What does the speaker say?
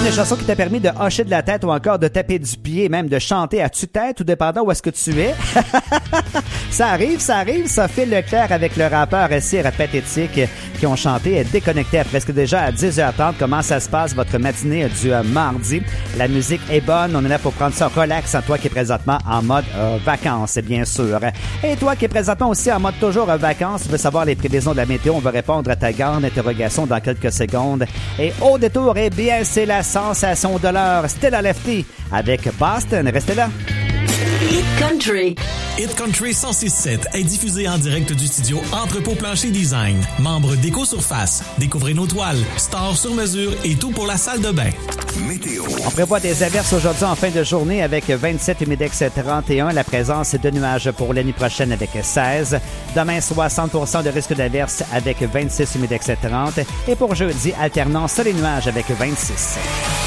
Une chanson qui t'a permis de hocher de la tête ou encore de taper du pied, même de chanter à tue-tête, tout dépendant où est-ce que tu es. Ça arrive. Sophie Leclerc avec le rappeur Sire Pathétique qui ont chanté Déconnecté à presque déjà à 10h30. Comment ça se passe votre matinée du mardi? La musique est bonne. On est là pour prendre ça relax. Toi qui es présentement en mode vacances, bien sûr. Et toi qui es présentement aussi en mode toujours vacances, tu veux savoir les prévisions de la météo. On va répondre à ta grande interrogation dans quelques secondes. Et au détour, eh bien, c'est la sensation de l'heure. Stella Lefty avec Boston. Restez là. Hit Country. Hit Country 106.7 est diffusé en direct du studio Entrepôt Plancher Design. Membre d'Éco-Surface. Découvrez nos toiles, stores sur mesure et tout pour la salle de bain. Météo. On prévoit des averses aujourd'hui en fin de journée avec 27, humidex 31. La présence de nuages pour l'année prochaine avec 16. Demain, 60% de risque d'averse avec 26, humidex 30. Et pour jeudi, alternance sol et nuages avec 26.